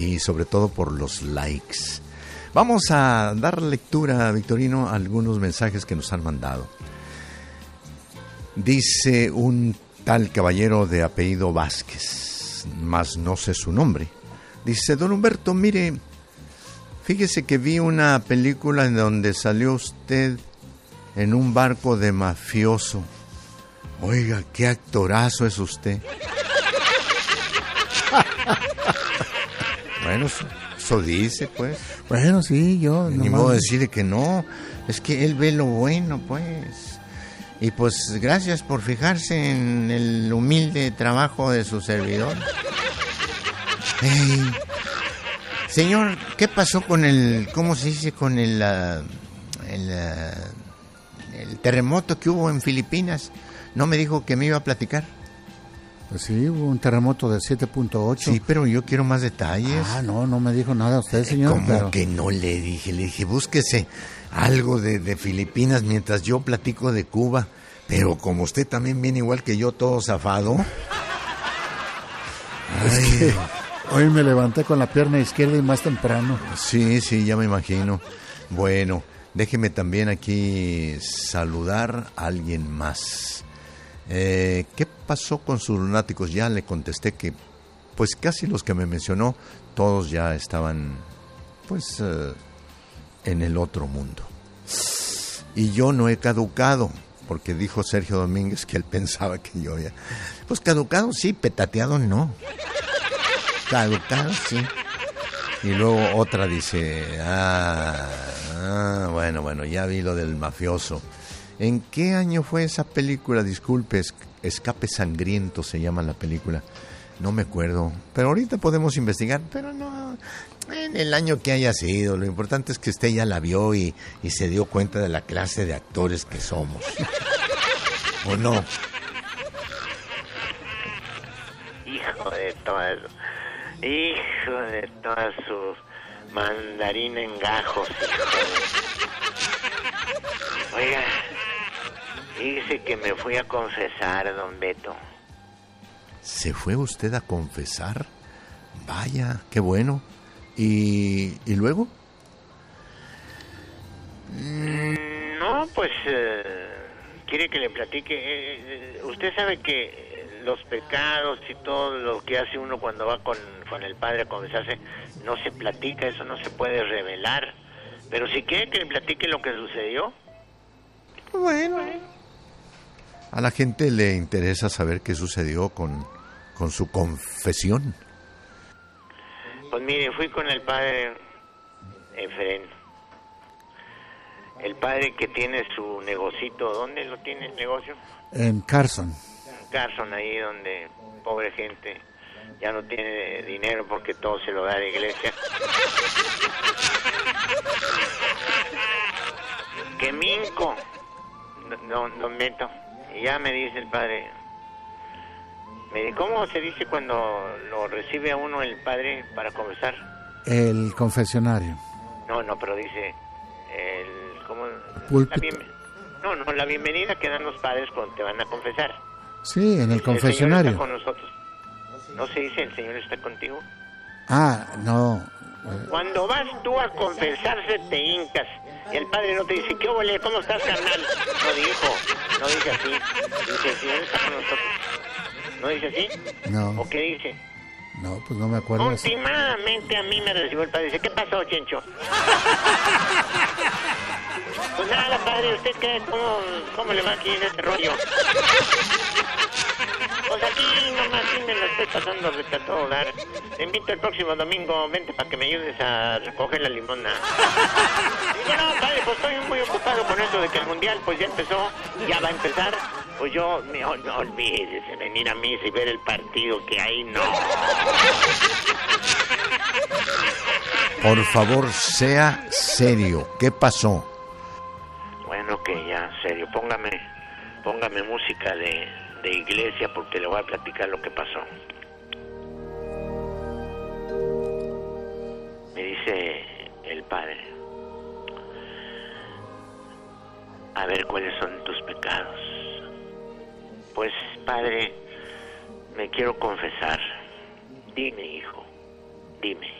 y sobre todo por los likes. Vamos a dar lectura, Victorino, a algunos mensajes que nos han mandado. Dice un tal caballero de apellido Vázquez, mas no sé su nombre. Dice: don Humberto, mire, fíjese que vi una película en donde salió usted en un barco de mafioso. Oiga, qué actorazo es usted. Bueno, eso dice, pues. Bueno, sí, yo... Ni modo de decirle que no. Es que él ve lo bueno, pues. Y pues gracias por fijarse en el humilde trabajo de su servidor. Hey, señor, ¿qué pasó con el... ¿Cómo se dice? Con el terremoto que hubo en Filipinas. ¿No me dijo que me iba a platicar? Pues sí, hubo un terremoto de 7.8. Sí, pero yo quiero más detalles. No me dijo nada usted, señor. ¿Cómo pero... que no le dije? Le dije, búsquese algo de Filipinas mientras yo platico de Cuba. Pero como usted también viene igual que yo, todo zafado. Es que hoy me levanté con la pierna izquierda y más temprano. Sí, ya me imagino. Bueno, déjeme también aquí saludar a alguien más. ¿Qué pasó con sus lunáticos? Ya le contesté que pues casi los que me mencionó, todos ya estaban pues en el otro mundo. Y yo no he caducado, porque dijo Sergio Domínguez que él pensaba que yo ya... Pues caducado sí, petateado no. Caducado sí. Y luego otra dice, bueno, ya vi lo del mafioso. ¿En qué año fue esa película? Disculpe, Escape Sangriento se llama la película. No me acuerdo, pero ahorita podemos investigar, pero no, en el año que haya sido. Lo importante es que usted ya la vio y se dio cuenta de la clase de actores que somos. ¿O no? Hijo de todas sus mandarina en gajos, hijo de... Oiga, dice que me fui a confesar, don Beto. ¿Se fue usted a confesar? Vaya, qué bueno. ¿Y luego? No, pues, quiere que le platique. Usted sabe que los pecados y todo lo que hace uno cuando va con el padre a confesarse, no se platica, eso no se puede revelar. Pero si quiere que le platique lo que sucedió. Bueno. A la gente le interesa saber qué sucedió con su confesión. Pues mire, fui con el padre Efren. El padre que tiene su negocito. ¿Dónde lo tiene el negocio? En Carson. Carson, ahí donde pobre gente ya no tiene dinero porque todo se lo da a la iglesia. ¡Qué minco! Don Beto. Y ya me dice el padre, ¿cómo se dice cuando lo recibe a uno el padre para confesar? El confesionario. No, pero dice ¿cómo? La bienvenida que dan los padres cuando te van a confesar. Sí, en el confesionario. El Señor está con nosotros. ¿No se dice el Señor está contigo? No. Cuando vas tú a confesarse te hincas. Y el padre no te dice, ¿qué ole? ¿Cómo estás, carnal? No dice así. Dice, el Señor está con nosotros. ¿No dice así? No. ¿O qué dice? No, pues no me acuerdo. Últimamente a mí me recibió el padre. Dice, ¿qué pasó, Chencho? Pues nada, padre, ¿usted qué? ¿Cómo le va aquí en este rollo? Pues aquí nomás sí me lo estoy pasando a todo dar. Te invito el próximo domingo, vente para que me ayudes a recoger la limona. Y yo, no, padre, pues estoy muy ocupado con eso de que el mundial pues ya empezó, ya va a empezar. Pues yo, no olvides venir a misa y ver el partido que hay, no. Por favor, sea serio. ¿Qué pasó? Bueno, que ya, serio, póngame música de iglesia porque le voy a platicar lo que pasó. Me dice el padre, a ver cuáles son tus pecados. Pues, padre, me quiero confesar. Dime, hijo, dime.